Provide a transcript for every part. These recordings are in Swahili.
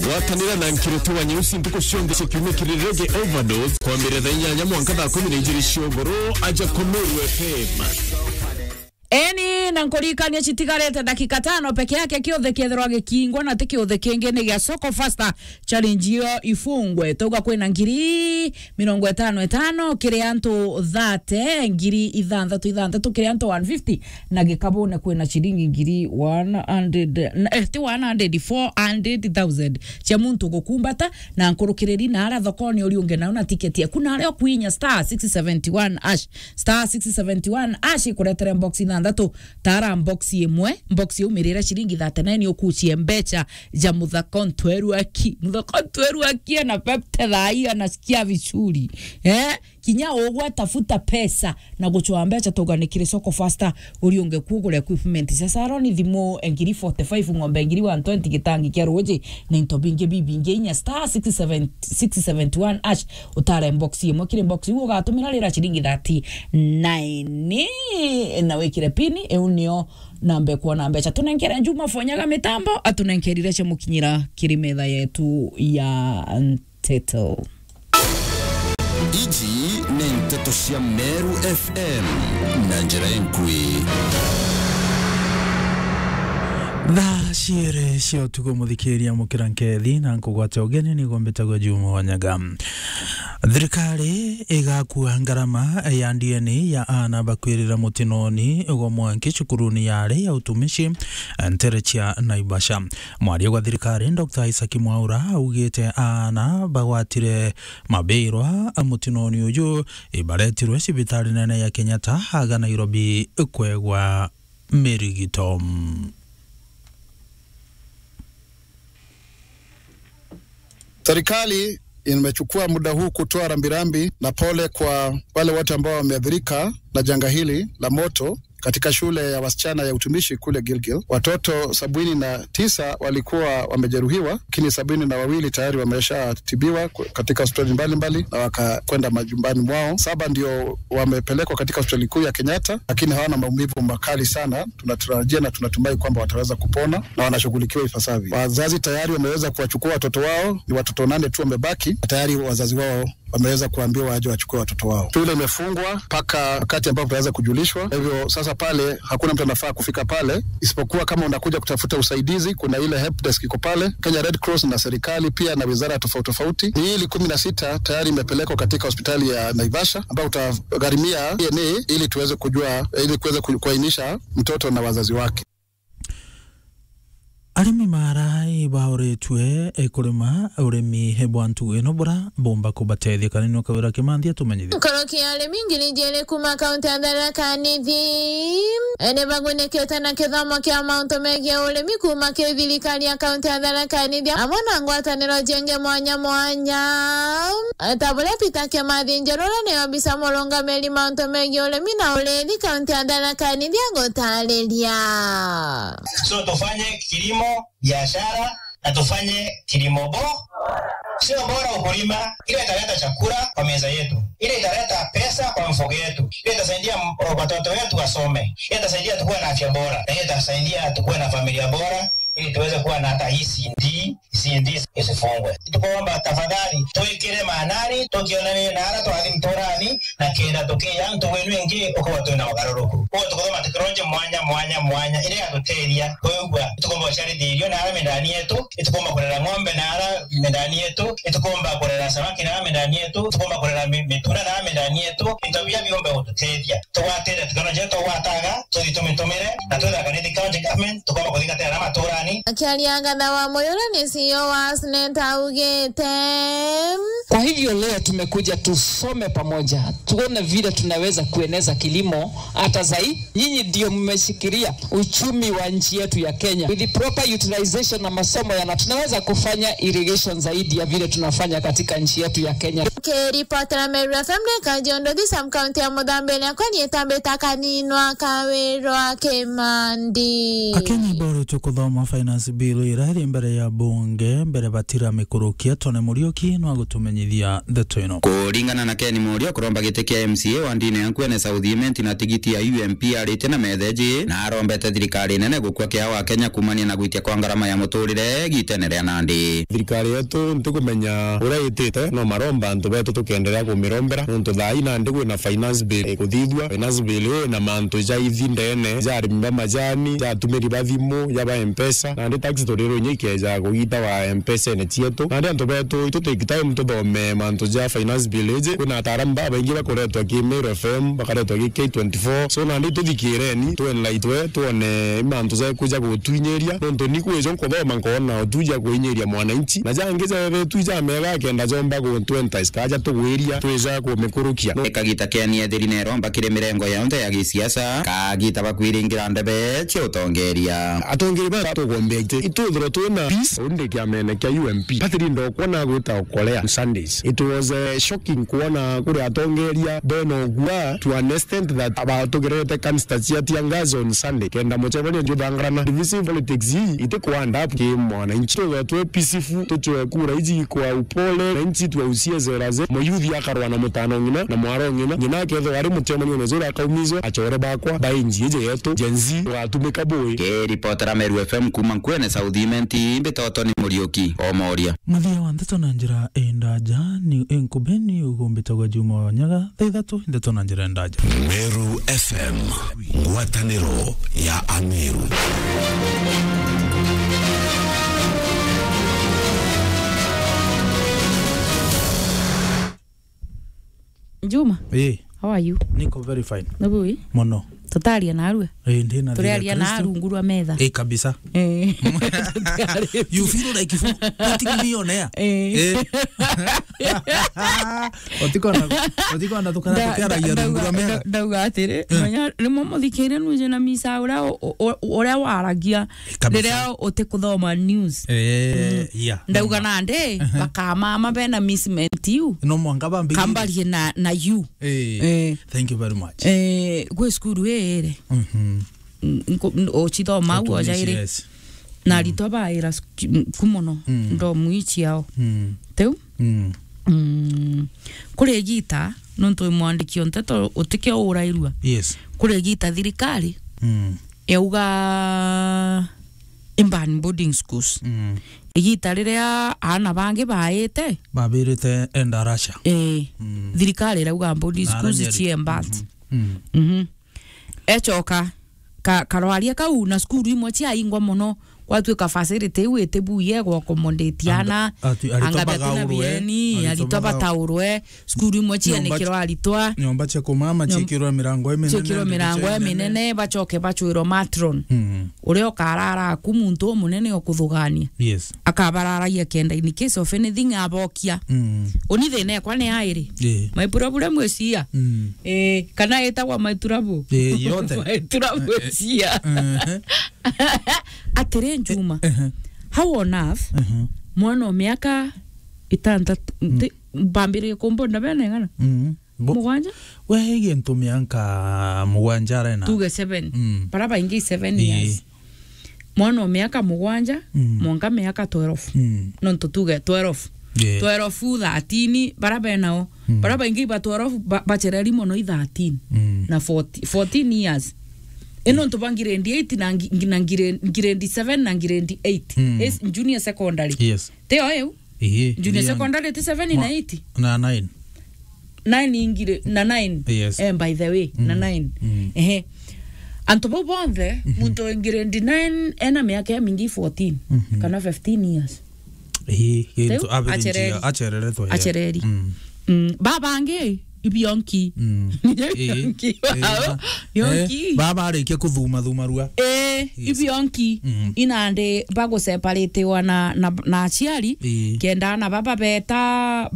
Watanira na nkirutu wa nyeusi ntuko shionde chekime kirirege overdose kwa mireza inyanya mwankada kumi na injiri shiogoro aja Komeru FM. Eni na nkorikania chitigarete dakika 5 peke yake kiothe kiethero gikingwa na tikiothe kingi ni gya Soko Faster challenge yo ifungwe toga kwina ngiri 55 kiri antu 30 ngiri ithanthatu kiri antu 150 na gikabone kwina chiringi ngiri 100,000 cha muntu gukumbata na nkurukiriri na ara thokoni uri unge na tiketi ya kuna leo kuinya star 671 ash kuretere box ndatu tara box yemwe box yumirira shiringi 39 okuchie mbecha ja muthakon tweru aki na pepte thai anasikia vichuri kinya ogwa tafuta pesa na guchwa mbecha toganikire Soko Faster uri unge kugura equipment sasa aroni thimo ngiri 45 ngombe ngiri 120 gitangi kia roje na intobinge bibinge inya star 671 ash utara box yemwe kire box ugo gatumira rira shiringi 39 na wekire pini eunio nambe kwa nambecha tunenkera njuma fonyaga mitambo atunenkerire che mukinyira kirimetha yetu ya Nteto. Iji ni Nteto cia Meru FM na njira enkui. Na shire sio tuko muthikiria mukirankethi na nkugwate ogeni ni gombetagwa Juma Wanyaga. Thirikari igakua ngarama ya DNA ya ana bakwirira mutinoni go mwanki cukuruni yare ya utumishi Nterechia Naivasha. Mwari wa thirikari Dr. Isaac Mwaura augite ana bagwatire mabirwa mutinoni uyu ibaretirwe cibitari nene ya Kenyatta haga Nairobi kwegwa mirigito. Serikali imechukua muda huu kutoa rambirambi na pole kwa wale wote ambao wameathirika na janga hili la moto katika shule ya wasichana ya utumishi kule Gilgil. Watoto 79 walikuwa wamejeruhiwa, lakini 72 tayari wameshatibiwa katika hospitali mbalimbali na wakakwenda majumbani mwao. 7 ndio wamepelekwa katika hospitali kuu ya Kenyatta, lakini hawana maumivu makali sana. Tunatarajia na tunatumai kwamba wataweza kupona na wanashughulikiwa ipasavyo. Wazazi tayari wameweza kuwachukua watoto wao, ni watoto 8 tu wamebaki. Tayari wazazi wao wameweza kuambiwa waje wachukue watoto wao. Shule imefungwa mpaka wakati ambapo tutaweza kujulishwa. Hivyo sasa pale hakuna mtu anafaa kufika pale, isipokuwa kama unakuja kutafuta usaidizi. Kuna ile help desk iko pale, Kenya Red Cross na serikali pia na wizara tofauti. Hii 16 tayari imepelekwa katika hospitali ya Naivasha ambao utagharimia DNA ili tuweze kujua, ili kuweza kuainisha mtoto na wazazi wake. Arimi marai baoretwe ekurima urimi hebwantu enobora bomba kubatethia kanino kawira kimanthia tumenyithia koroki arimi ngiri jere kuma kaunti ya Tharaka Nithi ene baguneketa na kithomo kia maunto megia urimi kuma kithirikari ya kaunti ya Tharaka Nithi amona ngwataniro jenge mwanya tabule pita kia mathi njerora ne obisa moronga meli maunto megia urimi na uredi kaunti ya Tharaka Nithi ngotaleria so tufanye kilimo biashara na tufanye kilimo sio bora ukulima, ile italeta chakula kwa meza yetu, ile italeta pesa kwa mfuko yetu, ile itasaidia watoto wetu wasome, ile itasaidia tukue na afya bora, ile itasaidia tukue na familia bora, ili tuweze kuwa na hata CND isifungwe. Tukuomba tafadhali tuikire maanani, tukionane na ara twali mtorani na kenda tukia mtu wenu ingi uko watu na magaroroku. Kwa tukoma teknolojia mwanya ile atuteria. Kwa hiyo tukomba charity hiyo na ara ndani yetu, tukomba kulala ng'ombe na ara ndani yetu, tukomba kulala samaki na ara ndani yetu, tukomba kulala mituna na ara ndani yetu. Intabia biombe ututeria. Tuwatera teknolojia tuwataga, tulitumire na tuwataka county government, tukomba kulika tena matorani. Akialianga dawa moyona ni CEO wa Sneta ugete. Kwa hivyo leo tumekuja tusome pamoja, tuone vile tunaweza kueneza kilimo hata zaidi. Nyinyi ndio mmeshikilia uchumi wa nchi yetu ya Kenya. With the proper utilization na masomo tunaweza kufanya irrigation zaidi ya vile tunafanya katika nchi yetu ya Kenya. nikiripotera Meru FM Kajondo Disam County ya Mudambele kwenye tambeta kaninwa Kawirwa Kimandi. Akenya boro chukuthoma finance bill irari mbere ya bunge mbere batira mikurukia Tone Muriuki no agutumenyithia ndeto ino. Kuringana na Ken Murio kuromba gite kia MCA wa ndine yanku ne Southiment na tigiti ya UMP arite na metheji na arombete thirikari nene gukwa kia wa Kenya kumania na gwitia kwa ngarama ya muturire gitenere Nandi. Thirikari yetu ntukumenya uria itite no maromba antu betu tukiendelea kumirombera ntu thai na ndigu na finance bill kuthithwa finance bill na mantu ja ithindene ja rimba majani ja tumiri bathimu ya ba M-Pesa na ndi tax torero nyike ja kugita wa M-Pesa ne tieto na ndi antu betu itutikita mtu thome mantu ja finance bill je kuna taramba baingi bakoretwa ki Meru FM bakaretwa ki K24 so na ndi tuthikireni tuenlaitwe tuone mantu za kuja gutwinyeria ntu ni kwejo nkothoma nkona tuja kuinyeria mwananchi na jangeza betu ja mega kenda jomba ku 20 iskaja tugwiria tweza ku mikurukia kagita Kenya thirine romba kire mirengo ya onte ya gisiasa kagita bakwiringira ndebe che utongeria atongeri ba tugombete itudro tuna peace onde kya mene kya UMP patiri ndo kona guta okolea Sundays. It was shocking kuona kure atongeria beno gwa to an extent that about to get constituency ya ngazo on Sunday kenda mochebani ndio bangrana divisive politics hii itakwanda up game mwananchi tu peaceful tuchwe kura hizi kwa upole na nchi tuusie zeraze moyuthi akarwa na mutano ngina na mwaro ngina ngina ketho ari mutemani onezora akaumizwa achore bakwa bainji eje yetu jenzi watumika boy ke reporter Meru FM kuma kwene Southiment Betoto ni Muriuki omoria muthia wa ndeto na njira endaja ni enkubeni ugombetagwa Juma Wanyaga thethatu ndeto na njira endaja Meru FM ngwataniro ya Ameru. Juma, how are you? Niko very fine. Nabui? Mono. Tutaria na arue. Ndina tutaria na arunguru metha. Kabisa. You feel like if putting me on air. Otiko na tukana tukara ya arunguru metha. Ndauga atire, manya rimo muthikire nuje na misa uria waragia riria utikuthoma news. Yeah. Ndauga nande bakama mabena missment you. No mwanga bambi. Kambarie na you. Thank you very much. Go school ere ochito magu ojaire na ritoba era kumono ndo muichi yao teu kure gita nonto mwandiki onteto otike urairua kure gita thirikari yauga imban boarding schools igita riria ana bange baite babirite endarasha thirikari rauga boarding schools chiembat echoka karwaria kau na skuru imwe cia ingwa muno gwatuika facility wete buye gwa accommodatiana angabetuna bieni alitoba taurwe skuru imwe cia nikiro alitwa nyomba cia kumama cikirwa mirango minene bachoke bachwiro matron urio karara ku muntu munene okuthugania akabararaia kenda in case of anything abokia oni thene kwa ne airi my problem wesia kana etagwa my trouble yote my trouble wesia atire Juma how on earth mwana miaka itandatu bambire kombonda bene ngana mugwanja wege ntumianka mugwanja rena tuge 7 paraba ingi 7 years mwana miaka mugwanja mwanga miaka 12 nonto tuge 12 13 baraba nao baraba ingi ba 12 bachereri mono 13 na 14 years eno ntobangire ndi 8 na ngire 7 na ngire 8 is junior secondary teo eu junior secondary 7 na 8 na 9 ingire na 9 by the way na 9 antobo bonde muntu ngire 9 ena miaka ya mingi 14 kana 15 years achereri babange ibionki yonki baba arikia kuthuma rua ibionki inande bago separate wana na aciari kenda na baba beta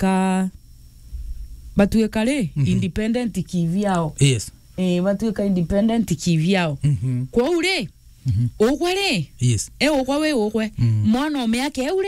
batueka le independent kivyao batueka independent kivyao kwa ure ogware ogwawe ogwe mwana ome yake ure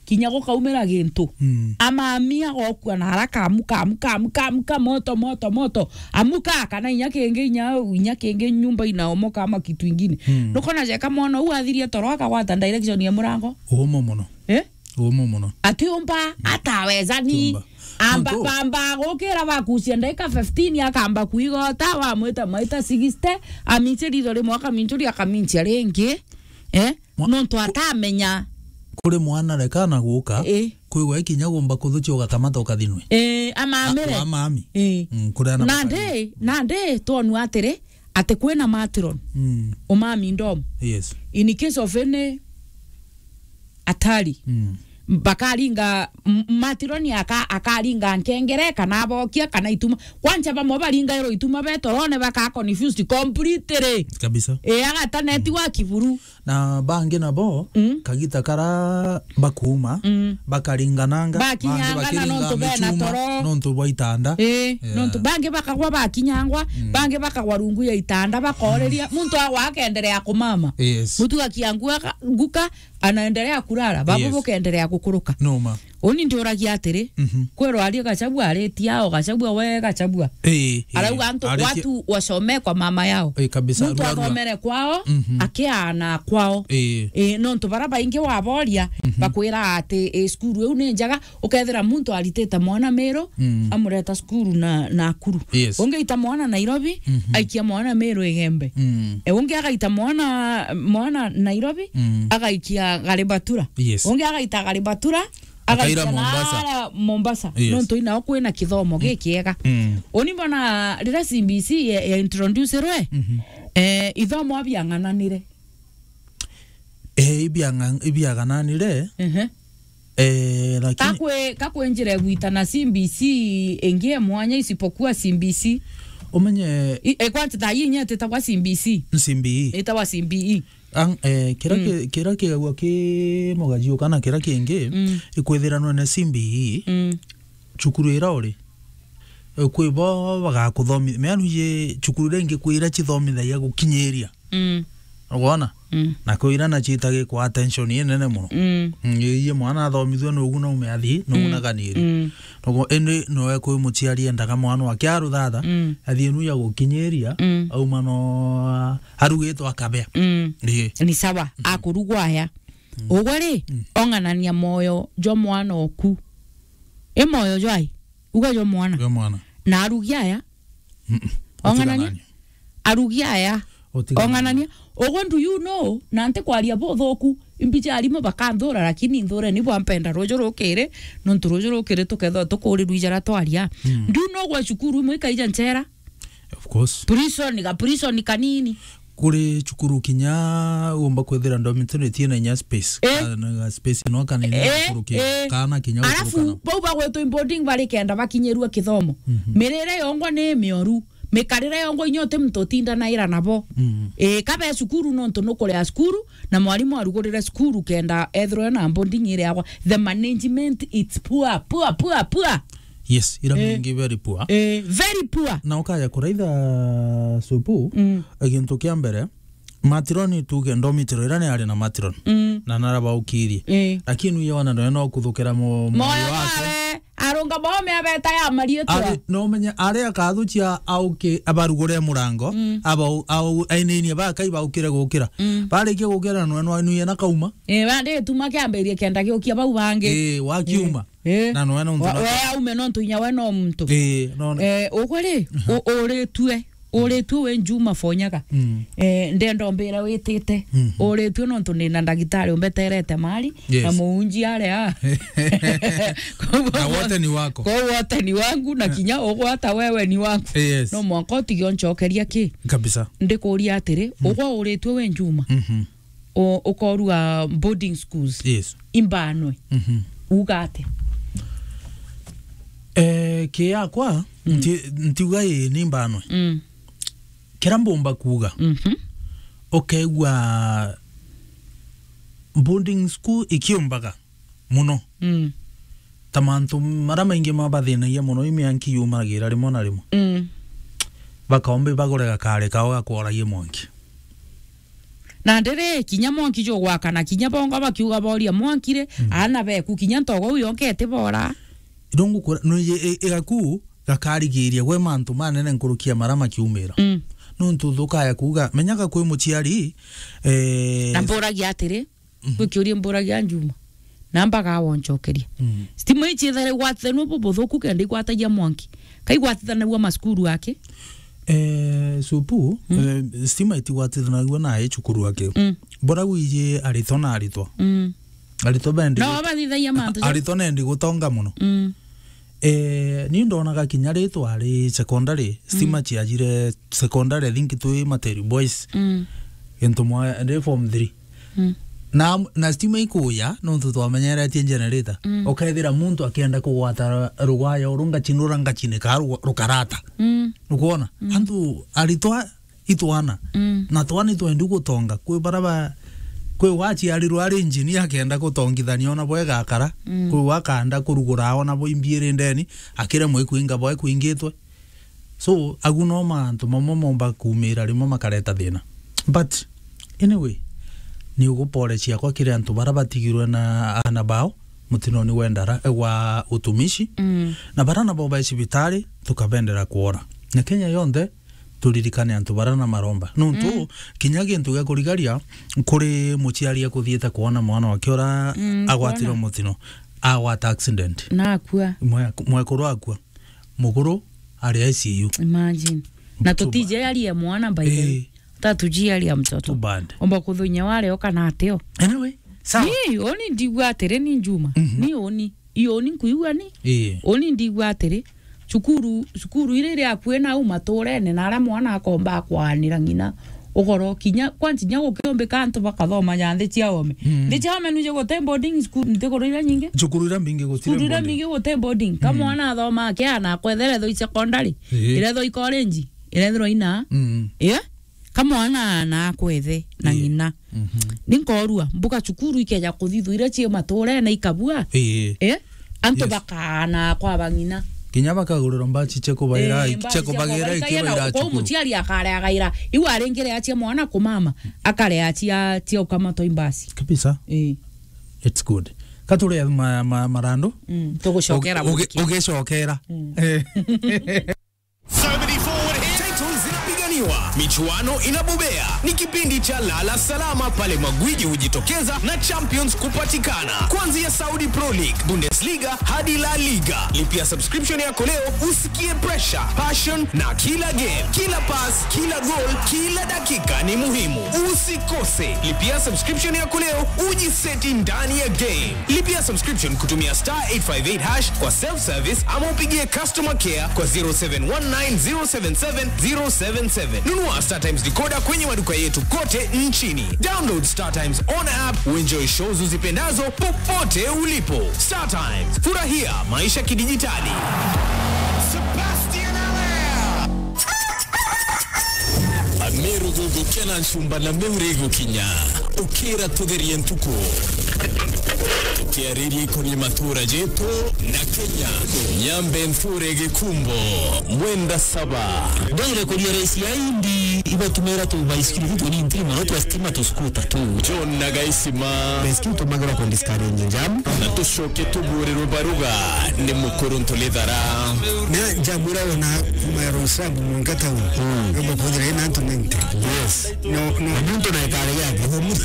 kinya gukaumira gintu amamia gokua na haraka amuka moto amuka kana inya kenge nyumba inaomoka ama kitu ingine nukona jeka mwana u athirie toro akagwata direction ya murango umo muno ati umba ataweza ni amba gukira bakucia ndaika 15 akamba kuigota wa mwita 60 aminche ritho rimwe akaminchuri akaminchia ringi nontu atamenya kuri mwana reka na guka kwigwa ikinya gumba kuthucio gakamata ukathinwe amamire amami kurana nande tonu atire ate kwena matron umami ndom yes in case of any atari bakaringa matironi akaringa nkengere kana abokia kana ituma kwanza bamwe baringa ero ituma betorone baka confused completely kabisa agata network iburu na bange nabo kagita kara bakuma bakaringa nanga bakinyanga nonto bena toro nonto baitanda nonto bange bakagwa bakinyangwa bange bakagwa rungu ya itanda bakoreria muntu awakendelea kumama mutu akiangua nguka anaendelea kulala babu bokendelea kukuruka noma oni ndio ragia atiri kwero ali Gachagua aletia Gachagua we Gachagua arauga antu watu wasome kwa mama yao kabisa mtu athomere kwao akiana kwao nonto baraba ingi waboria bakwira ati skuru eu ni njaga ukethira muntu aliteta mwana Meru amureta skuru na kuru ungeita mwana Nairobi aikia mwana Meru Igembe unge agaita mwana Nairobi agaikia Garibatura unge agaita Garibatura akaira Mombasa nonto ina kwina kithomo gikiega oni bona rira CBC ya introduce rwe ithomo abiangananire ibiagananire lakini kakwe njire gwita na CBC engie mwanya isipokuwa CBC umenye kwanza tayinya tetwa CBC itawa CBE kira kigagwa ki mugajio kana kira kingi ikwithiranwa na CBE cukuru ira uri kwibo bagakuthomi meanu ye cukuru rengi kwira chithomithagia gukinyeria ubona na kwira na chitage kwa attention nene muno ye mwana athomithwe nugu no umeathi nugu naganiri nogo ende no ekwe muciari endaga mwana wake aruthatha athie nu ya gukinyeria au mano harugitwa akabea ni sawa akurugwa aya ugwari onganania moyo jo mwana oku moyo jwai uga jo mwana na arugia aya onganania arugia aya onganania ogondu you know nante kwaria bothoku imbicha alimo bakanthora lakini nthore ni bwampenda rojo rokere nontu rojo rokere tuketho tukuri ruijara twaria ndu no gwa cukuru mwika ija nchera of course prison kanini kuri cukuru kinya umba kwethira dormitory tiena nya space na space no kanini cukuru kana kinya alafu boba gweto boarding bari kenda bakinyerua kithomo mirire yongwa ni mioru mekarira yongo inyote mtotinda na ira nabo kabe sukuru nonto nokore sukuru na mwalimu arugorera sukuru kenda ethro na bonding ire yakwa the management it's poor yes ira mingi very poor very poor na ukaya kuraitha supu agintu kia mbere matironi tuge ndomitiro ira ni ari na matron na naraba ukirie lakini uye wana no kuthukira moyo wake arunga bome abeta ya marietwa no menya are akathucia auke abarugore murango au ainini bakai baukire gukira barike gukira no nuye na kauma bande tuma kiamberie kenda giokia bau bange wakiuma na no eno we aume no ntunya we no muntu ugore ore tu we njuma fonyaga ndendo mbira witite ore tu no ntu ni na ndagitari umbeterete mali na muunji are na wote ni wako kwa wote ni wangu na kinya ogwata wewe ni wako no mwako tigyo nchokeria ki kabisa ndikuria atiri ogwa ore tu we njuma ukorua boarding schools imbanwe ugate kia kwa ntiuga ni mbanwe kira mbomba kuga okegwa boarding school ikiumbaga muno tamantu mara maingi mabathina ya muno imianki yumagira rimo na rimo bakaombe bagorega kare kao gakoragie mwanki na ndere kinya mwanki jo gwaka na kinya bongo bakiuga boria mwankire ana beku kinya ntogo uyo nkete bora Idongu kwa no egaku gakarigiria gwe mantu manene nkurukia marama kiumira nuntu thukaya kuga menyaga kwe muciari na mboragia atiri kukiuria mboragia njuma namba ga wonchokeria stima ichi thare gwathe no bobothoku kende gwatagia mwanki kai gwatithana gwa maskuru yake supu stima iti gwatithana gwa na echukuru yake bora wije arithona arithwa arithwa bendi no bathithaia mantu arithona ndi gutonga muno ni ndonaga kinya ritwa ari secondary stima chiajire secondary think to Materi Boys into mwa and form 3 na stima ikuya no tutwamenyera tie generator okaithira muntu akienda kugwata rugaya urunga chinura ngachine ka rukarata ukuona antu aritwa itwana na twani twendu gutonga kwe baraba kwe wachi ariru ari engineer akienda gutongithania ona bwega akara kwe wakanda kurugura ona bo imbiere ndeni akira mwe kuinga boy kuingitwe so aguno mantu momomba kumira rimo makareta thina but anyway ni ugupore ciakwa kire antu barabatigirwe na anabao mutino ni wendara wa utumishi na barana boba cibitari tukabendera kuora na Kenya yonde turirikane antu barana maromba nuntu kinyagi ntu ga kurigaria kuri muciari akuthieta kuona mwana wakiora agwatiro mutino agwata accident na akua mwekuru akua muguru ari ICU imagine na tutije ali ya mwana by the way tatujia ali ya mtoto omba kuthunya wale okana ateo anyway sawa ni oni ndigwa atere ni njuma ni oni ioni kuiwa ni oni ndigwa atere cukuru irere akwena umatorene na ara mwana akomba kwanira ngina ogoro kinya kwanti nyago kiombe kanto bakathoma yanthe ciaome ndichame nuje gote boarding school ndigorira nyinge cukurira mingi gote boarding kama mwana athoma akiana kwethere tho secondary ile tho college ile tho ina kama mwana na kwethe na ngina ninkorua mbuka cukuru ikeja kuthithuira cie matore na ikabua anto bakana kwa bangina kinya bakagurira mbachi cheko baira ikibaira kwa mutiari akare agaira iwa arengere atia mwana kumama akare atia tio kama toimbasi kabisa it's good kature marando tugushokera ugeshokera michuano inabobea ni kipindi cha lala salama pale magwiji hujitokeza na champions kupatikana kuanzia Saudi Pro League, Bundesliga hadi La Liga. Lipia subscription yako leo usikie pressure, passion na kila game, kila pass, kila goal, kila dakika ni muhimu. Usikose. Lipia subscription yako leo ujiseti ndani ya game. Lipia subscription kutumia *858# kwa self service ama upigie customer care kwa 0719077077. Nunua StarTimes decoder kwenye maduka yetu kote nchini. Download StarTimes on app uenjoy shows uzipendazo popote ulipo. StarTimes, furahia maisha kidijitali. Sebastian Allaire Ameru gugu kena nchumba na meurego kinya ukira tudheri ntuko kiariri kwenye matura jeto na Kenya nyambe mfurege kumbo mwenda saba dole kulia reisi ya indi iba tumera tu baiskili vitu ni intrima rotu estima tu skuta tu John Nagaisima baiskili tu magara kwa diskari njam na tushoke tuburi rubaruga ni mukuru ntolidhara na jambura wana marosabu mungata hu kama kudire na antonente yes no muntu na ikare yake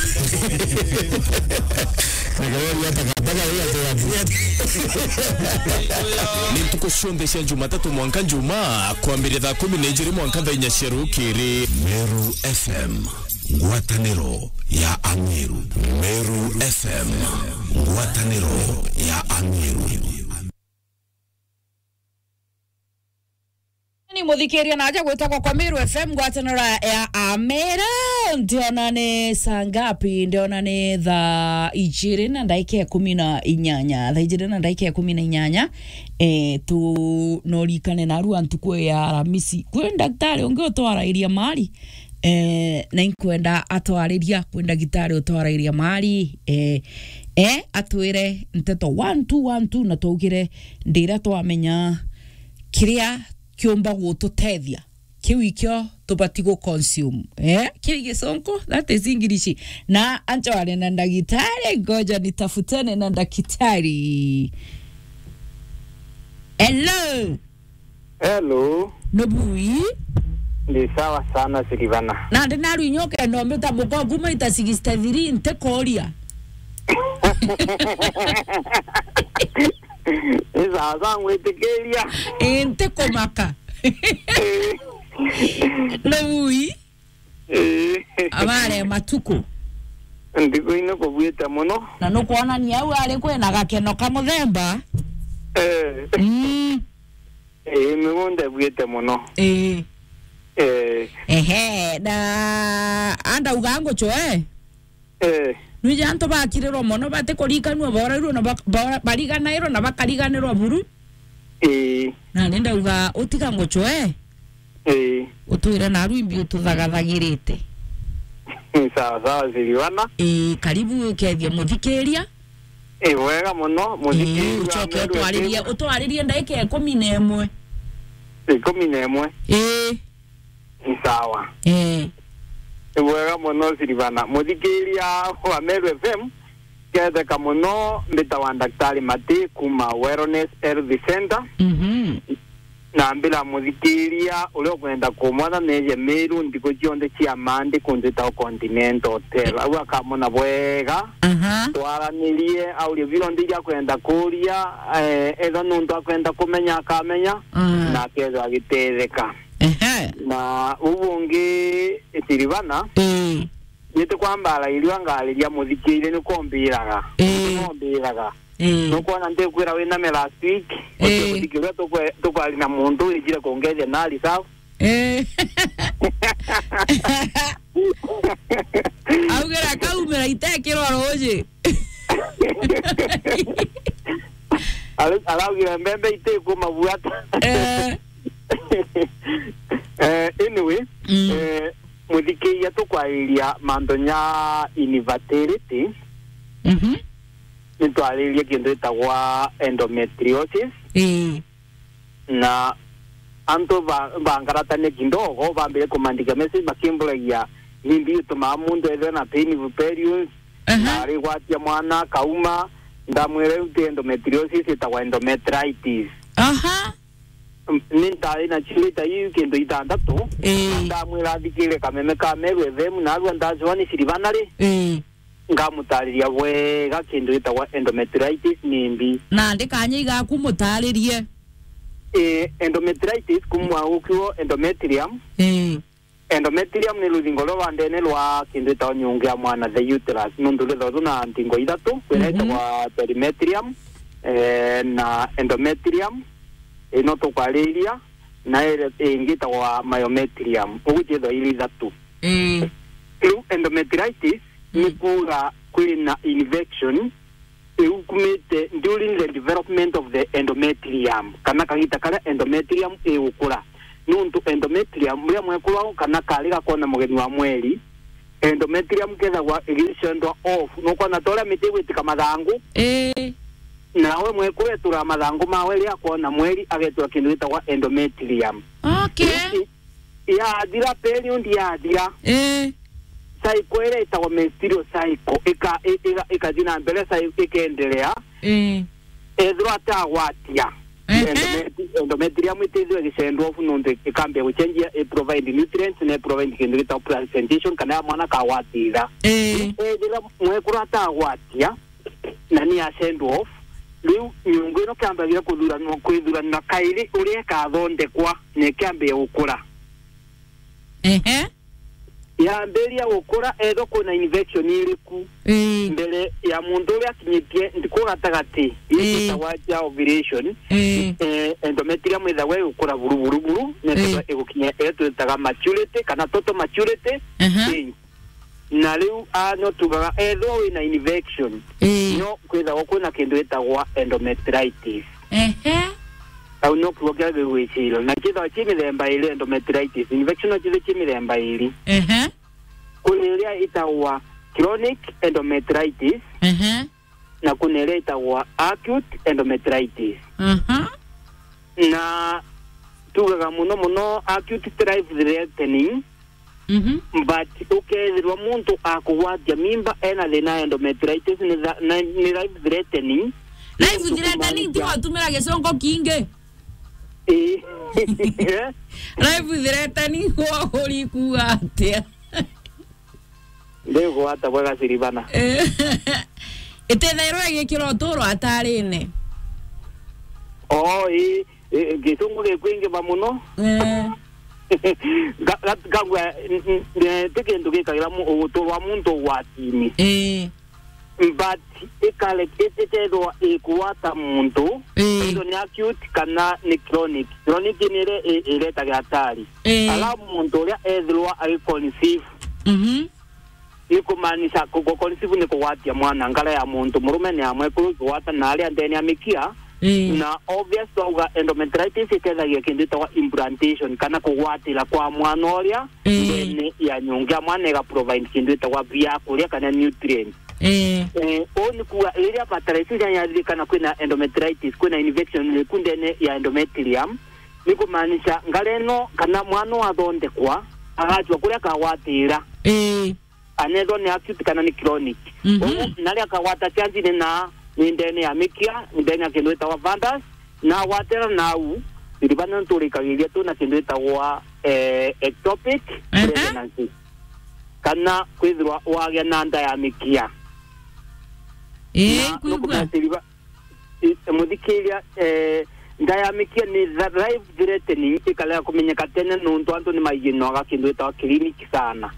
ni tukushondesha Jumatatu mwanka njuma kwa mbele thaa 12 mwanka thaa 4 kiri Meru FM ngwataniro ya Ameru. Meru FM ngwataniro ya Ameru. ni muthikiria na aja gwitagwo kwa Meru FM ngwatanira ya Ameru ndiona ni sangapi ndiona ni thaa 2:18 tu norikane na ruan tukwe ya Aramisi kwe daktari unge utwarairia mari na inkwenda atwariria kwe daktari utwarairia mari atwire nteto 1 na twaugire ndira twamenya kiria kiomba gututethia kiwikyo tubati go consume kiri gisonko that is English na ancho wale na ndagitari ngoja nitafutane na ndakitari. Hello Nobui ndi sawa sana Silvana na ndinaru inyoke no mbeta muko guma itasigista thiri nte koria Eza zangu etekelia nte komaka Nobui amare matuko ndiko ino kubwita muno na no kuona ni au ale kwena gakeno kamuthemba migonda bwite muno na anda ugango cho Nuja anto bakirero mono bate kolikanwa borairu na bariganairo na bakariganero buru na nenda uga utika ngocho utuira na ruimbi ututhagatagirite sawa sawa Silvana karibu kethia muthikeria wega muno muthikeria uchoke utwaririe ndaike 11 sawa wega muno Silvana muthikeria wa Meru FM ketheka muno mbita wa daktari Mati kuma Wellness Health Center na mbila muthikeria ule kwenda kumwana neje Meru ndiko chionde chia mande kunzita Continental Hotel awa kamona bwega twaranirie au vilo ndija kwenda kuria etho nundu akwenda kumenya akamenya na kezo agitereka na ubungi Silvana yete kwambara ilio ngaliria muthikire ni kombiraga no kuona nte kwira wina me last week muthikire tukwali na mundu ijira kuongeza nali sawa augera kaumera itekero roje alaugira mbembe iteko mabuata anyway muthikeria tukwariria mandonya infertility nitwariria kindu itagwa endometriosis na anto bangaratane kindogo bambire kumandika message bakimbulagia hindi utuma mundu ethe na painful periods na rigwatia mwana kauma ndamwire uti endometriosis itagwa endometritis nintari na chilita yu kindu itandatu ndamwira thikire kameme ka Meru FM na arua ndazwani Silvana ngamutariria wega kindu itagwa endometritis nimbi na ndikanya igaku mutaririe endometritis kumwa ukio endometrium endometrium ni ruthingo rwa ndene rwa kindu itagwa nyungu ya mwana the uterus nundu ruthoru na ntingo ithatu kwina itagwa perimetrium na endometrium ino tukwariria na ingi itagwa myometrium ugutithwa iri ithatu endometritis ni kuga kwina infection kumite during the development of the endometrium kana kagita kala endometrium ukura nuntu endometrium muria mwekura kana kali gakona mugeni wa mweri endometrium kethagwa igicendwa off no kona tola miti gwitika mathangu nawe mwekura tura mathangu mawe ria kuona mweri agetura kindu gitagwa endometrium ya dira period ya dira cycle ile itagwa menstrual cycle ikadina mbele cycle ikendelea ethro atagwatia endometrium itithwe gicendwa ofu nundu ikambe gucenjia provide nutrients na provide kindu gitagwa placentation kana mwana kawatira ethira mwekura atagwatia na ni ascend off riu nyungu ino kambagira kwithurana kairi uria kathondekwa ne kambe gukura ya mberia gukura etho kuna infection iriku mbere ya mundu uria kinyitie ndikugatagati yitagwa ovulation endometrium ithagwa gukura buru nendo igukinya etutaga maturity kana total maturity na riu no tugaga etho wina infection no kwithagwa kuna kindu gitagwa endometritis au no kuoga gwiciro na kitho chimithemba ile endometritis infection chile chimithemba ili kunelia itagwa chronic endometritis na kunelia itagwa acute endometritis na tugaga muno acute drive threatening but ukethirwa muntu akugwatia mimba ena thina endometritis ni life threatening. Life threatening ti watumira gesongo kinge. Life threatening kwa hori kuatia. Lego hata bwaga siribana. Etena ero gikiro toro atarine. Gitungu gekwinge bamuno. Gagwa tekendu gekagira mu utoro muntu watini. But ikale etedo ekuwata muntu ndo ni acute kana ni chronic. Chronic ni ile tagatari. Ala muntu ya edrwa ali conceive. Ikumanisha conceive ni kuwatia mwana ngala ya muntu murume ni amwe kuwata na ali ndeni amikia. Na obvious uga endometritis ikethagia kindu tawa implantation kana kuwatira kwa mwana oria ndeni ya nyungia mwana ega provide kindu tawa bia kuria kana nutrients. Oni kuwa iria pataraisiz ya kana kwina endometritis kwina infection ni kundene ya endometrium niko maanisha ngaleno kana mwana wathonde kwa agachwa kuria kawatira anedo ni acute kana ni chronic nali akawata chanzi na ndene ya mikia ndene ya kindu tawa vandas na watera nau ilibana nturikagiria tu na kindu tawa ectopic pregnancy kana kwithirwa wagya na nda ya mikia. Mudikiria ndayamikia ni life threatening ikala kumenyeka tene nuntu antu ni mayino agakindu ta clinic sana.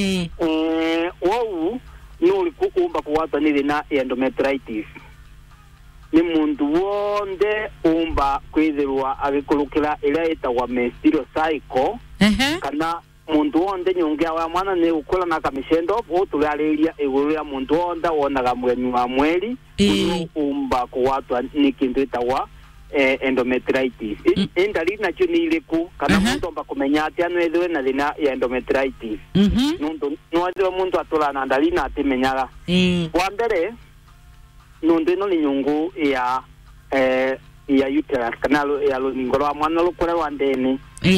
Wau nuri kuumba kuwata ni na endometritis. Ni muntu wonde umba kwithirwa agikulukira ila itawa menstrual cycle kana muntu wonde nyungia wa mwana ni ukula na kamishendo utulaleria iguru ya muntu wonda wonaga mwenyu wa mweli umba kuwatwa ni kindu tawa endometritis. Indali nacho ni iliku kana muntu omba kumenya ati anu edwe na thina ya endometritis. Nundu nwadwe muntu atula na ndali na atimenyaga. Wa mbere nundu ino ni nyungu ya uterus kana ya lungoro wa mwana lukore wa ndeni.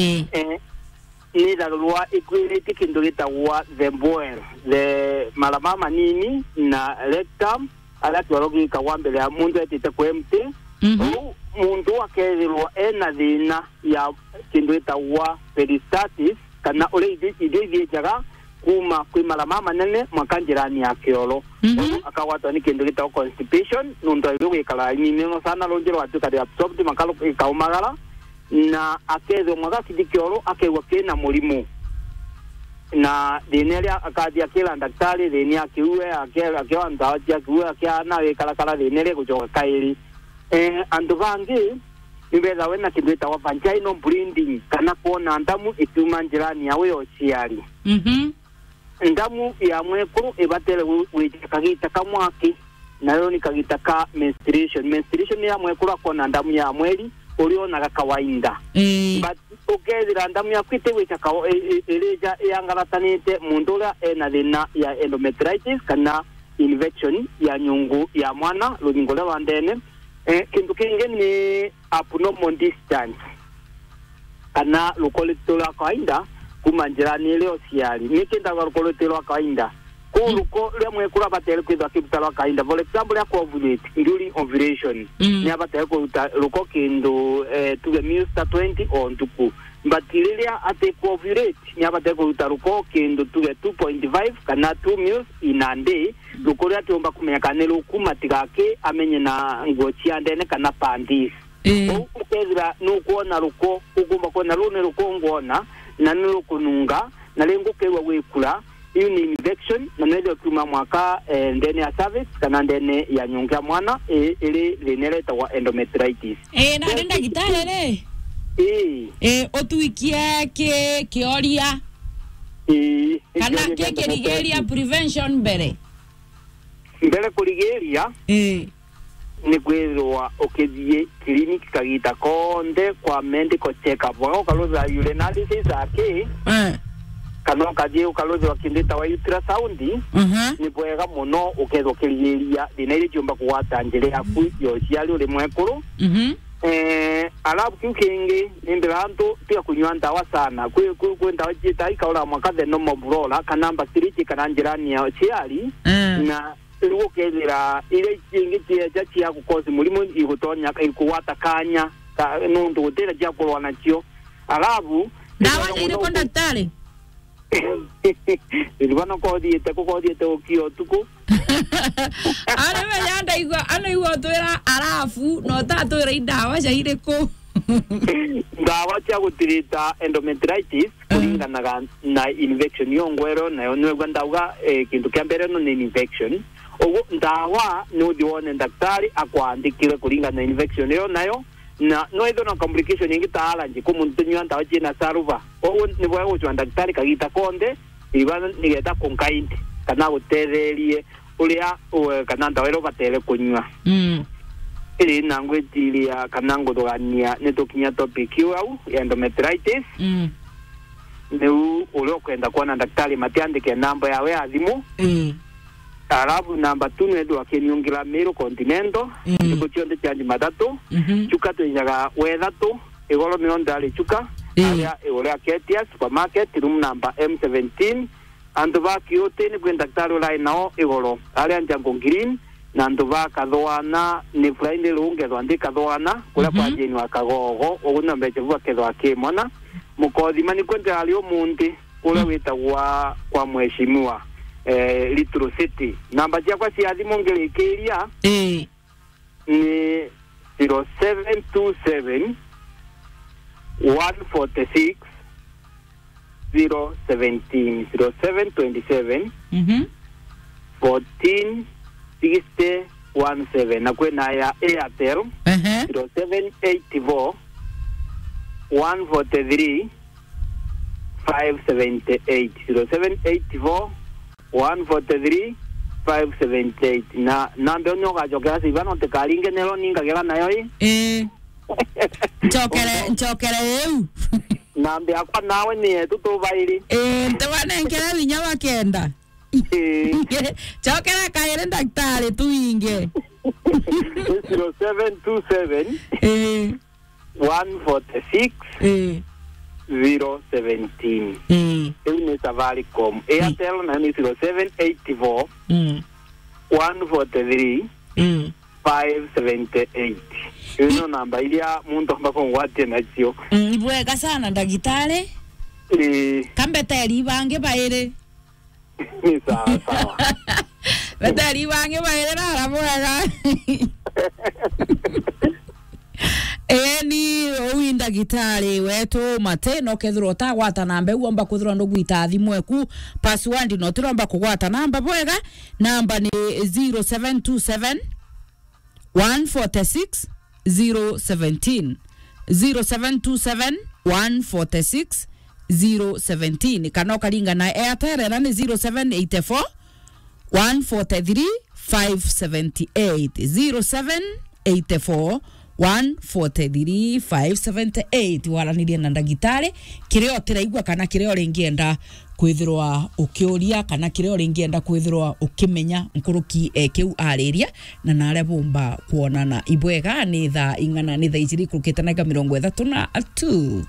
Ni darua equility kindu gitawa the bowel the malama manini na rectum ala twalogi kawambele ya mundu etite kwemte mundu akerirwa ena thina ya kindu gitawa peristalsis kana ule ide jaga kuma kwi malama manene makanjirani ya kiolo akawatwa ni kindu gitawa constipation nundu igwikala nyineno sana lonjero atuka de absorbed makalo kaumagala na akezo mwaga kidikioro akewa kena mulimu na dinelia akadia kila daktari dini akiwe akewa ndawaji akiwe akiana wekala dinelia kujoka kaili anduvangi nibeza wena kidweta wa vaginal bleeding kana kuona ndamu ituma njirani yawe ociari ndamu ya mwekuru ebatele wejikagita kamwaki nayo nikagita ka menstruation ya mwekuru akona ndamu ya mweli ulionaga kawaida but ukethira ndamu yakwite wicha eleja yangaratanite mundu ria ena thina ya endometritis kana infection ya nyungu ya mwana runingo rwa ndene kindu kingi ni abnormal distance kana rukolito rwa kawaida kuma njirani ile ociari nikindaga rukolito rwa kawaida kuruko ria mwekura batele kwithwa kibuta rwa kawaida for example ya ovulate during ovulation ni abatele kuruta ruko kindu tuge minusta 20 on tuku but lilia ate ovulate ni abatele kuruta ruko kindu tuge 2.5 kana 2 mils in a day ruko ria tiomba kumenya kanelo kumatigake amenye na ngochi andene kana pandis ukethira nukuona ruko ugumba kuona rune ruko ngona na nukununga na lengo kewa wekula hiyo ni infection na ndio kuma mwaka ndene ya service kana ndene ya nyunga mwana ile lineleta wa endometritis na nenda gitare otuikia kioria kana kerigeria prevention mbere kurigeria ni kwirwa ukithie clinic kagita konde kwa medical check up wao kaloza urinalysis ake kana kaje ukaloze wakindita wa ultrasound ni bwega muno uketho kiriria thina iri jumba kuwata njire yaku yo ciari uri mwekuru alafu kiu kingi nimbira antu tia kunywa ndawa sana kwi ndawa jita ikaura mwakathe no moburola kana bakteriji kana njirani ya ciari na ruokethira ile kingi tia cia gukozi mulimo igutonya ikuwata kanya nundu gutira cia kurwa nacio alafu ndawa ile kwa daktari ilivana kodiete ukio tuku ale meyanda igwa anaigwa twira alafu no tatwira indawa cia iriko ndawa cia gutirita endometritis kulinganaga na infection yongwero nayo niwe ndauga kintu kia mbere no ni infection ogo ndawa ni udione daktari akwandikire kulingana na infection yo nayo na no ido na complication ingi taala nje kumuntu nywa ndawa china saruva ogo ni bwa ucho daktari kagita konde ibana nigeta konkaint kana gutererie uria kana ndawa ro batele kunywa ili nangwetiria kana ngudogania nitukinya topic au endometritis neu ulio kwenda kuona daktari matiandike namba yawe ya thimu alafu namba 2 ndio akeniungira Meru Continental niko chonde chanji matatu chuka tujaga wethatu igoro ni ondali chuka aya igoro Ketia supermarket room number M17 andu bakiote ni kwenda daktari ulai nao igoro ali anjango green na andu bakathwana ni Friday runge rwandika thwana kula kwa jeni wa kagogo oguna mbeje bwa ketho akimona mukothi mani kwenda ali omunti kula witagwa kwa mheshimiwa Little City namba yakwa cia thimu ngirikiria ni 0727 146 017 0727 14 60 17 na kwena ya Airtel 0784 143 578 0784 143 578 na nambe onyoga jogera sivano te karinge nelo ninga gela nayo Chokere eu nambe akwa nawe ni tutu bairi ntewana nkera vinya wakenda chokera kaire daktari tuinge 0727 146 017 ni Safaricom Airtel na ni 0784 143 578 ino namba ilia muntu ambako ngwate nacio ibwega sana daktari kambeteri bange baire ni sawa beteri bange baire na bwega ni uinda gitari wetu mateno kethiro tagwata namba uomba kuthira ndugwita thimu eku password no tiromba kugwata namba bwega namba ni 0727 146 017 0727 146 017 kana ukaringa na Airtel na ni 0784 143 578 0784 143 578 waranirie na ndagitari kireo tiraigwa kana kireo ringienda kwithirwa ukiuria kana kireo ringienda kwithirwa ukimenya nkuruki kiu ariria na nare bomba kuonana ibwega ni tha ingana ni tha ijiri kurukite na 32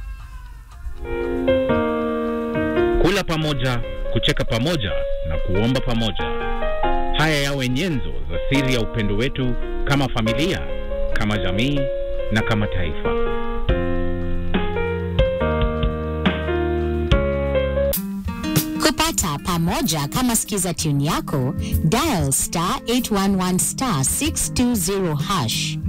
kula pamoja, kucheka pamoja na kuomba pamoja. Haya yawe nyenzo za siri ya upendo wetu kama familia, kama jamii na kama taifa. Kupata pamoja kama skiza tune yako, dial *811 *620 #.